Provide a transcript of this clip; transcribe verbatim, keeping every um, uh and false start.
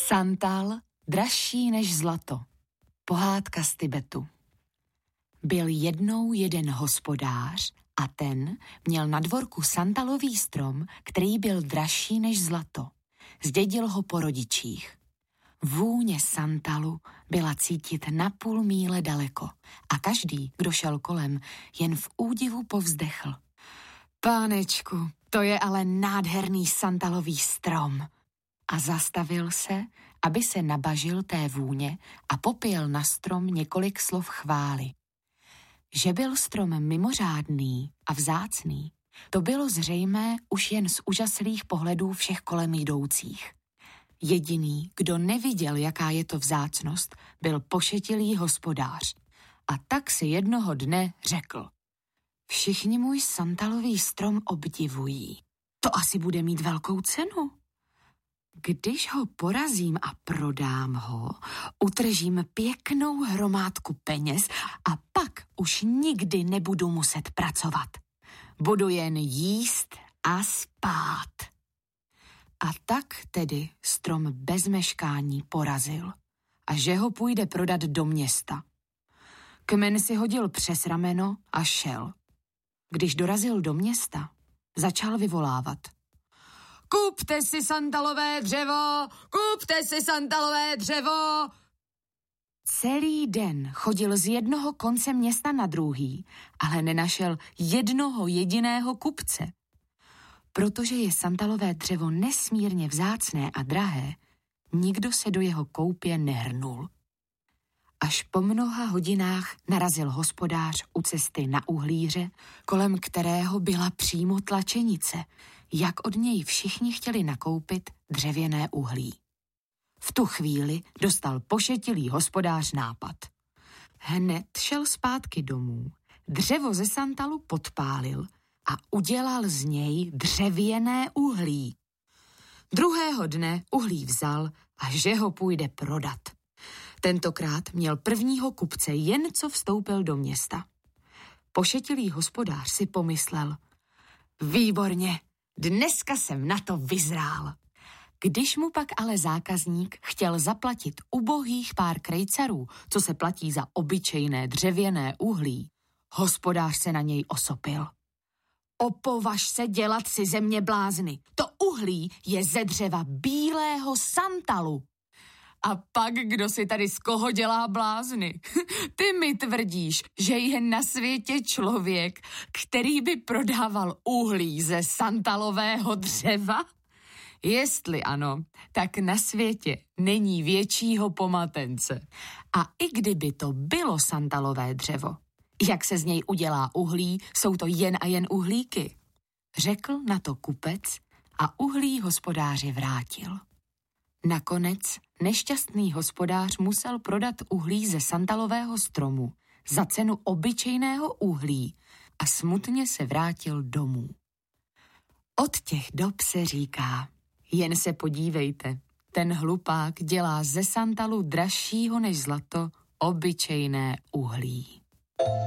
Santal dražší než zlato. Pohádka z Tibetu. Byl jednou jeden hospodář a ten měl na dvorku santalový strom, který byl dražší než zlato. Zdědil ho po rodičích. Vůně santalu byla cítit na půl míle daleko a každý, kdo šel kolem, jen v údivu povzdechl. Pánečku, to je ale nádherný santalový strom. A zastavil se, aby se nabažil té vůně a popěl na strom několik slov chvály. Že byl strom mimořádný a vzácný, to bylo zřejmé už jen z úžaslých pohledů všech kolem jdoucích. Jediný, kdo neviděl, jaká je to vzácnost, byl pošetilý hospodář. A tak si jednoho dne řekl. Všichni můj santalový strom obdivují. To asi bude mít velkou cenu. Když ho porazím a prodám ho, utržím pěknou hromádku peněz a pak už nikdy nebudu muset pracovat. Budu jen jíst a spát. A tak tedy strom bez meškání porazil a že ho půjde prodat do města. Kmen si hodil přes rameno a šel. Když dorazil do města, začal vyvolávat. Kupte si santalové dřevo, kupte si santalové dřevo. Celý den chodil z jednoho konce města na druhý, ale nenašel jednoho jediného kupce. Protože je santalové dřevo nesmírně vzácné a drahé, nikdo se do jeho koupě nehrnul. Až po mnoha hodinách narazil hospodář u cesty na uhlíře, kolem kterého byla přímo tlačenice, jak od něj všichni chtěli nakoupit dřevěné uhlí. V tu chvíli dostal pošetilý hospodář nápad. Hned šel zpátky domů, dřevo ze santalu podpálil a udělal z něj dřevěné uhlí. Druhého dne uhlí vzal a že ho půjde prodat. Tentokrát měl prvního kupce, jen co vstoupil do města. Pošetilý hospodář si pomyslel. Výborně, dneska jsem na to vyzrál. Když mu pak ale zákazník chtěl zaplatit ubohých pár krejcarů, co se platí za obyčejné dřevěné uhlí, hospodář se na něj osopil. Opovaž se dělat si ze mě blázny. To uhlí je ze dřeva bílého santalu. A pak kdo si tady z koho dělá blázny? Ty mi tvrdíš, že je na světě člověk, který by prodával uhlí ze santalového dřeva? Jestli ano, tak na světě není většího pomatence. A i kdyby to bylo santalové dřevo, jak se z něj udělá uhlí, jsou to jen a jen uhlíky. Řekl na to kupec a uhlí hospodáři vrátil. Nakonec nešťastný hospodář musel prodat uhlí ze santalového stromu za cenu obyčejného uhlí a smutně se vrátil domů. Od těch dob se říká, jen se podívejte, ten hlupák dělá ze santalu dražšího než zlato obyčejné uhlí.